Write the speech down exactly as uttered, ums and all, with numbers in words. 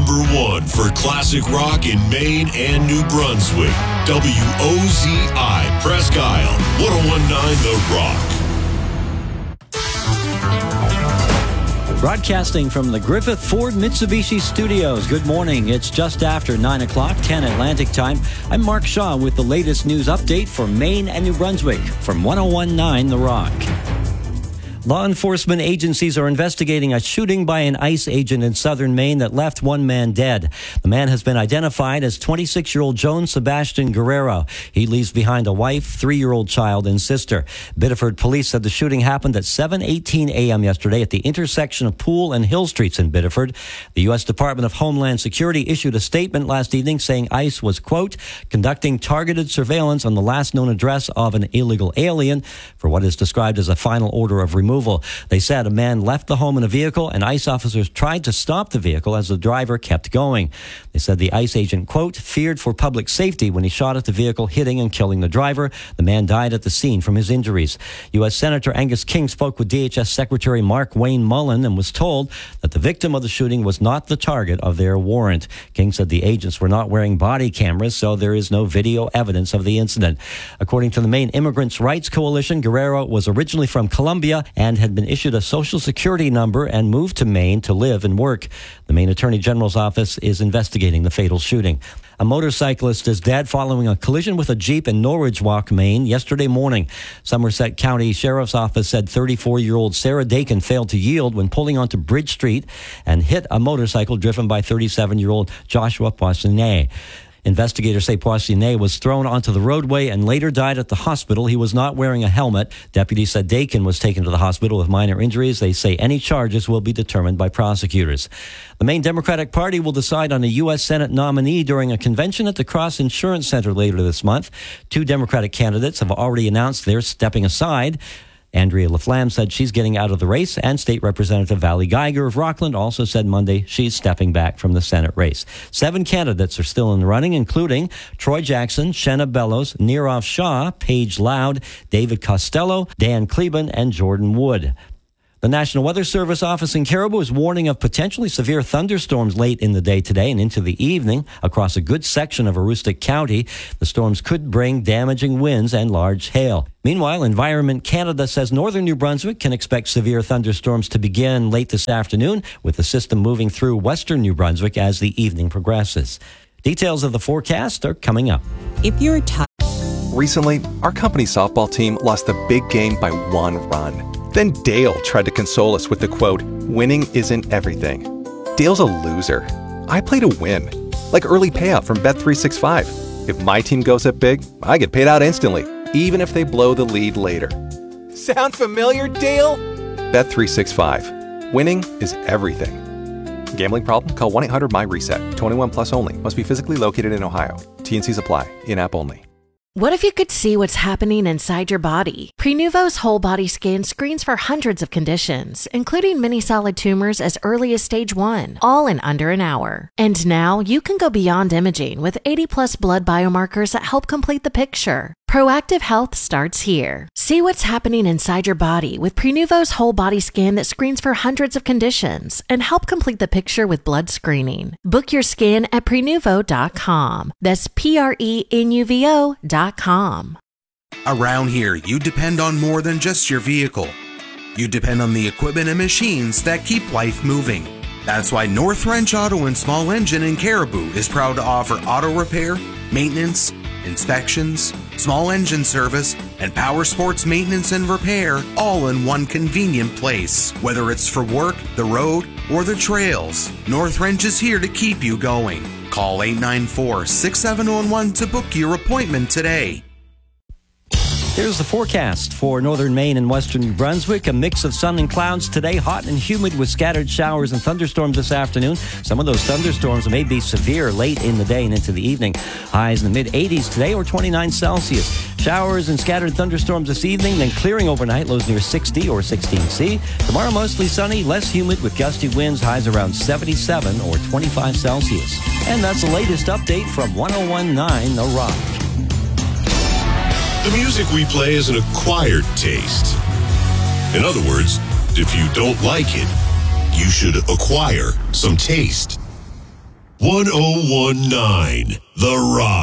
number one for classic rock in Maine and New Brunswick. W O Z I Presque Isle, ten nineteen The Rock. Broadcasting from the Griffith Ford Mitsubishi Studios. Good morning. It's just after nine o'clock, ten Atlantic time. I'm Mark Shaw with the latest news update for Maine and New Brunswick from ten nineteen The Rock. Law enforcement agencies are investigating a shooting by an ICE agent in southern Maine that left one man dead. The man has been identified as twenty-six-year-old Joan Sebastian Guerrero. He leaves behind a wife, three-year-old child, and sister. Biddeford police said the shooting happened at seven eighteen a.m. yesterday at the intersection of Poole and Hill Streets in Biddeford. The U S Department of Homeland Security issued a statement last evening saying ICE was, quote, conducting targeted surveillance on the last known address of an illegal alien for what is described as a final order of removal. They said a man left the home in a vehicle and ICE officers tried to stop the vehicle as the driver kept going. They said the ICE agent, quote, feared for public safety when he shot at the vehicle, hitting and killing the driver. The man died at the scene from his injuries. U S Senator Angus King spoke with D H S Secretary Mark Wayne Mullen and was told that the victim of the shooting was not the target of their warrant. King said the agents were not wearing body cameras, so there is no video evidence of the incident. According to the Maine Immigrants' Rights Coalition, Guerrero was originally from Colombia and had been issued a social security number and moved to Maine to live and work. The Maine Attorney General's office is investigating the fatal shooting. A motorcyclist is dead following a collision with a Jeep in Norridge Walk, Maine, yesterday morning. Somerset County Sheriff's Office said thirty-four-year-old Sarah Dakin failed to yield when pulling onto Bridge Street and hit a motorcycle driven by thirty-seven-year-old Joshua Poissonnet. Investigators say Poissonnet was thrown onto the roadway and later died at the hospital. He was not wearing a helmet. Deputies said Dakin was taken to the hospital with minor injuries. They say any charges will be determined by prosecutors. The Maine Democratic Party will decide on a U S Senate nominee during a convention at the Cross Insurance Center later this month. Two Democratic candidates have already announced they're stepping aside. Andrea LaFlamme said she's getting out of the race, and State Representative Valley Geiger of Rockland also said Monday she's stepping back from the Senate race. Seven candidates are still in the running, including Troy Jackson, Shenna Bellows, Neerav Shah, Paige Loud, David Costello, Dan Kleben, and Jordan Wood. The National Weather Service office in Caribou is warning of potentially severe thunderstorms late in the day today and into the evening across a good section of Aroostook County. The storms could bring damaging winds and large hail. Meanwhile, Environment Canada says northern New Brunswick can expect severe thunderstorms to begin late this afternoon, with the system moving through western New Brunswick as the evening progresses. Details of the forecast are coming up. If you're tired. Recently, our company softball team lost the big game by one run. Then Dale tried to console us with the quote, winning isn't everything. Dale's a loser. I play to win. Like early payout from Bet three sixty-five. If my team goes up big, I get paid out instantly, even if they blow the lead later. Sound familiar, Dale? Bet three sixty-five. Winning is everything. Gambling problem? Call one eight hundred M Y reset. twenty-one plus only. Must be physically located in Ohio. T and Cs apply. In-app only. What if you could see what's happening inside your body? Prenuvo's whole body scan screens for hundreds of conditions, including many solid tumors as early as stage one, all in under an hour. And now you can go beyond imaging with eighty plus blood biomarkers that help complete the picture. Proactive health starts here. See what's happening inside your body with Prenuvo's whole body scan that screens for hundreds of conditions and help complete the picture with blood screening. Book your scan at prenuvo dot com. That's P R E N U V O dot com. Around here, you depend on more than just your vehicle. You depend on the equipment and machines that keep life moving. That's why North Wrench Auto and Small Engine in Caribou is proud to offer auto repair, maintenance, inspections, small engine service, and power sports maintenance and repair, all in one convenient place. Whether it's for work, the road, or the trails, North Wrench is here to keep you going. Call eight nine four, six seven one one to book your appointment today. Here's the forecast for northern Maine and western New Brunswick. A mix of sun and clouds today, hot and humid with scattered showers and thunderstorms this afternoon. Some of those thunderstorms may be severe late in the day and into the evening. Highs in the mid eighties today or twenty-nine Celsius. Showers and scattered thunderstorms this evening, then clearing overnight, lows near sixty or sixteen C. Tomorrow mostly sunny, less humid with gusty winds, highs around seventy-seven or twenty-five Celsius. And that's the latest update from ten nineteen The Rock. The music we play is an acquired taste. In other words, if you don't like it, you should acquire some taste. one oh one nine The Rock.